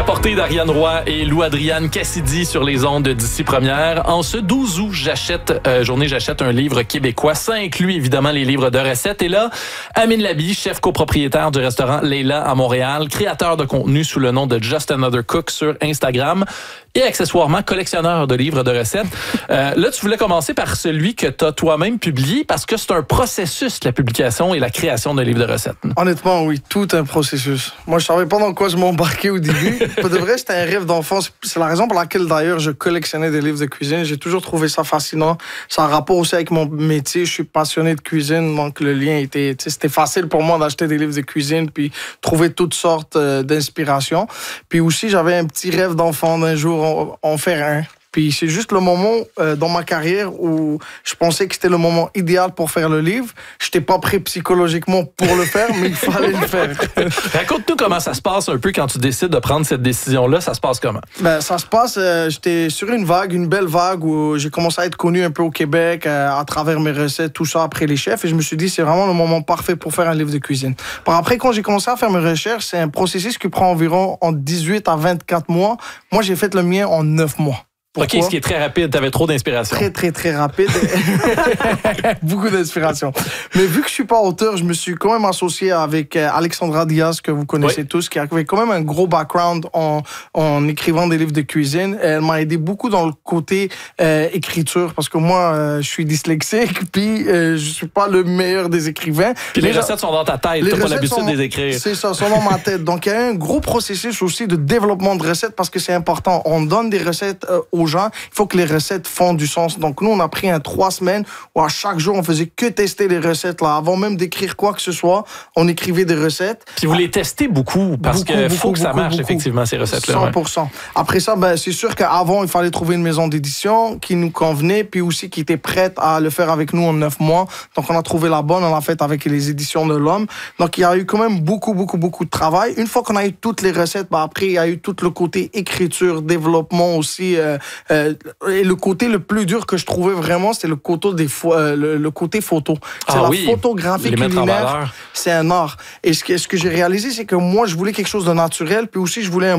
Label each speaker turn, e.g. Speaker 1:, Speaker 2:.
Speaker 1: portée d'Ariane Roy et Lou-Adriane Cassidy sur les ondes d'ici première. En ce 12 août, j'achète un livre québécois. Ça inclut évidemment les livres de recettes. Et là, Amine Labi, chef copropriétaire du restaurant Leila à Montréal, créateur de contenu sous le nom de Just Another Cook sur Instagram et accessoirement collectionneur de livres de recettes. Là, tu voulais commencer par celui que tu as toi-même publié parce que c'est un processus, la publication et la création d'un livre de recettes.
Speaker 2: Honnêtement, oui, tout un processus. Moi, je savais pas dans quoi je m'embarquais au début. Pour de vrai, c'était un rêve d'enfance. C'est la raison pour laquelle, d'ailleurs, je collectionnais des livres de cuisine. J'ai toujours trouvé ça fascinant. Ça a un rapport aussi avec mon métier. Je suis passionné de cuisine, donc le lien était... C'était facile pour moi d'acheter des livres de cuisine puis trouver toutes sortes d'inspirations. Puis aussi, j'avais un petit rêve d'enfant d'un jour en faire un. Puis c'est juste le moment dans ma carrière où je pensais que c'était le moment idéal pour faire le livre. Je n'étais pas prêt psychologiquement pour le faire, mais il fallait le faire.
Speaker 1: Raconte-nous comment ça se passe un peu quand tu décides de prendre cette décision-là. Ça se passe comment?
Speaker 2: Ben, ça se passe, j'étais sur une belle vague où j'ai commencé à être connu un peu au Québec à travers mes recettes, tout ça après les chefs. Et je me suis dit, c'est vraiment le moment parfait pour faire un livre de cuisine. Par après, quand j'ai commencé à faire mes recherches, c'est un processus qui prend environ entre 18 à 24 mois. Moi, j'ai fait le mien en 9 mois. Pourquoi?
Speaker 1: OK, ce qui est très rapide. Tu avais trop d'inspiration.
Speaker 2: Très rapide. Beaucoup d'inspiration. Mais vu que je suis pas auteur, je me suis quand même associé avec Alexandra Diaz, que vous connaissez tous, qui avait quand même un gros background en écrivant des livres de cuisine. Elle m'a aidé beaucoup dans le côté écriture, parce que moi, je suis dyslexique, puis je suis pas le meilleur des écrivains.
Speaker 1: Puis les recettes sont dans ta tête, t'as pas l'habitude de les écrire.
Speaker 2: C'est ça, sont dans ma tête. Donc, il y a un gros processus aussi de développement de recettes, parce que c'est important. On donne des recettes aux gens, il faut que les recettes font du sens. Donc, nous, on a pris 3 semaines où à chaque jour, on faisait que tester les recettes. Là. Avant même d'écrire quoi que ce soit, on écrivait des recettes.
Speaker 1: Puis vous les testez beaucoup, parce qu'il faut que ça marche, effectivement, ces recettes-là.
Speaker 2: 100%. Ouais. Après ça, ben, c'est sûr qu'avant, il fallait trouver une maison d'édition qui nous convenait, puis aussi qui était prête à le faire avec nous en 9 mois. Donc, on a trouvé la bonne, on l'a faite avec les éditions de l'Homme. Donc, il y a eu quand même beaucoup de travail. Une fois qu'on a eu toutes les recettes, ben, après, il y a eu tout le côté écriture, développement aussi. Et le côté le plus dur que je trouvais vraiment, c'est le côté le côté photo. C'est photographie culinaire. C'est un art. Et ce que j'ai réalisé, c'est que moi, je voulais quelque chose de naturel, puis aussi, je voulais un